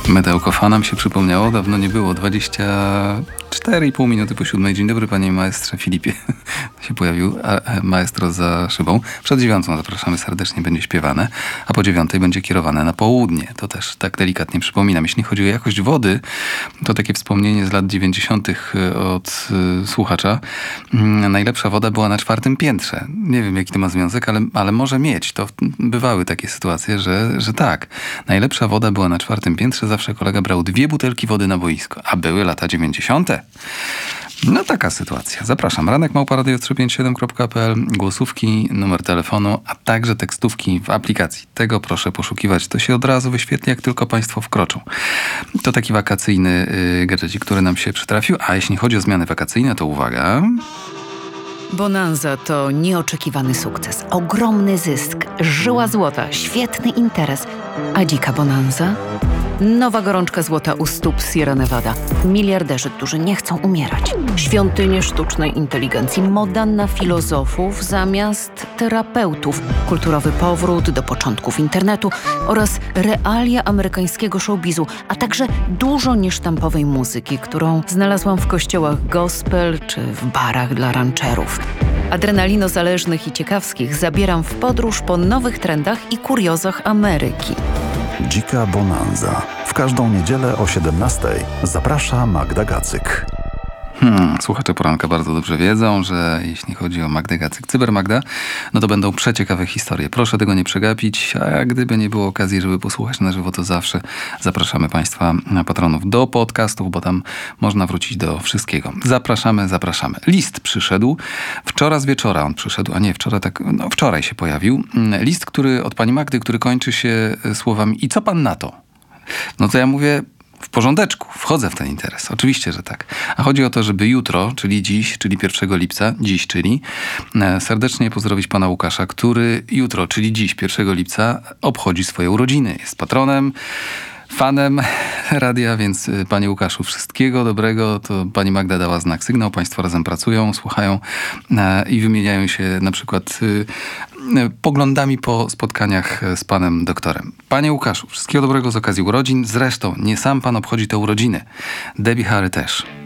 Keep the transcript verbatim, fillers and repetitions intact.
Mydełko nam się przypomniało, dawno nie było. dwadzieścia cztery i pół minuty po siódmej. Dzień dobry, panie maestrze Filipie. się pojawił a, a, maestro za szybą. Przed dziewiątą zapraszamy serdecznie, będzie śpiewane, a po dziewiątej będzie kierowane na południe. To też tak delikatnie przypominam. Jeśli chodzi o jakość wody, to takie wspomnienie z lat dziewięćdziesiątych od y, słuchacza. Y, najlepsza woda była na czwartym piętrze. Nie wiem, jaki to ma związek, ale, ale może mieć. To bywały takie sytuacje, że, że tak. Najlepsza woda była na czwartym piętrze. Zawsze kolega brał dwie butelki wody na boisko. A były lata dziewięćdziesiąte. No taka sytuacja. Zapraszam. Ranek małpa radio trzysta pięćdziesiąt siedem kropka p l, głosówki, numer telefonu, a także tekstówki w aplikacji. Tego proszę poszukiwać. To się od razu wyświetli, jak tylko państwo wkroczą. To taki wakacyjny yy, gadżecik, który nam się przytrafił. A jeśli chodzi o zmiany wakacyjne, to uwaga... Bonanza to nieoczekiwany sukces, ogromny zysk, żyła złota, świetny interes. A dzika bonanza? Nowa gorączka złota u stóp Sierra Nevada. Miliarderzy, którzy nie chcą umierać. Świątynie sztucznej inteligencji, moda na filozofów zamiast terapeutów. Kulturowy powrót do początków internetu oraz realia amerykańskiego showbizu, a także dużo niesztampowej muzyki, którą znalazłam w kościołach gospel czy w barach dla rancherów. Adrenalinozależnych i ciekawskich zabieram w podróż po nowych trendach i kuriozach Ameryki. Dzika bonanza. W każdą niedzielę o siedemnastej zaprasza Magda Gacyk. Hmm, słuchacze poranka bardzo dobrze wiedzą, że jeśli chodzi o Magdę Gacyk, Cybermagda, no to będą przeciekawe historie. Proszę tego nie przegapić, a gdyby nie było okazji, żeby posłuchać na żywo, to zawsze zapraszamy państwa patronów do podcastów, bo tam można wrócić do wszystkiego. Zapraszamy, zapraszamy. List przyszedł. Wczoraj z wieczora on przyszedł, a nie wczoraj, tak, no wczoraj się pojawił. List, który od pani Magdy, który kończy się słowami: i co pan na to? No to ja mówię: w porządeczku, wchodzę w ten interes. Oczywiście, że tak. A chodzi o to, żeby jutro, czyli dziś, czyli pierwszego lipca, dziś, czyli serdecznie pozdrowić pana Łukasza, który jutro, czyli dziś, pierwszego lipca, obchodzi swoje urodziny. Jest patronem, fanem radia, więc panie Łukaszu, wszystkiego dobrego. To pani Magda dała znak, sygnał. Państwo razem pracują, słuchają e, i wymieniają się na przykład e, poglądami po spotkaniach z panem doktorem. Panie Łukaszu, wszystkiego dobrego z okazji urodzin. Zresztą nie sam pan obchodzi te urodziny. Debbie Harry też.